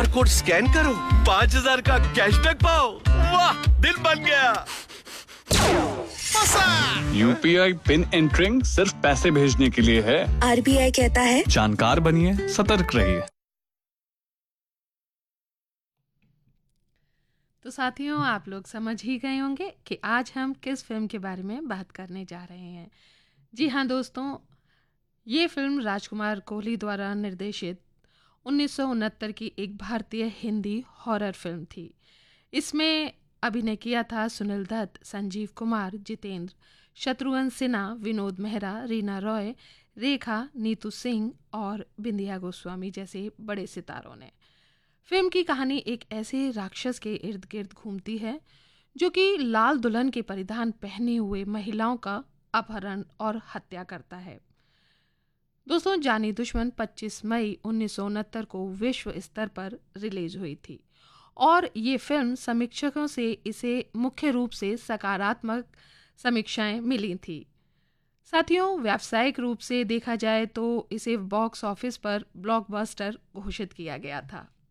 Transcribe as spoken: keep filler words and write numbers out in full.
QR code scan करो, पाँच हजार का कैशबैक पाओ। वाह, दिल बन गया। यूपीआई पिन एंटरिंग सिर्फ पैसे भेजने के लिए है। आरबीआई कहता है जानकार बनिए, सतर्क रहिए। तो साथियों, आप लोग समझ ही गए होंगे कि आज हम किस फिल्म के बारे में बात करने जा रहे हैं। जी हाँ दोस्तों, ये फिल्म राजकुमार कोहली द्वारा निर्देशित उन्नीस सौ उनहत्तर की एक भारतीय हिंदी हॉरर फिल्म थी। इसमें अभिनय किया था सुनील दत्त, संजीव कुमार, जितेंद्र, शत्रुघ्न सिन्हा, विनोद मेहरा, रीना रॉय, रेखा, नीतू सिंह और बिंदिया गोस्वामी जैसे बड़े सितारों ने। फिल्म की कहानी एक ऐसे राक्षस के इर्द गिर्द घूमती है जो कि लाल दुल्हन के परिधान पहने हुए महिलाओं का अपहरण और हत्या करता है। दोस्तों, जानी दुश्मन पच्चीस मई उन्नीस सौ उनहत्तर को विश्व स्तर पर रिलीज हुई थी और ये फिल्म समीक्षकों से इसे मुख्य रूप से सकारात्मक समीक्षाएं मिली थी। साथियों, व्यावसायिक रूप से देखा जाए तो इसे बॉक्स ऑफिस पर ब्लॉकबस्टर घोषित किया गया था।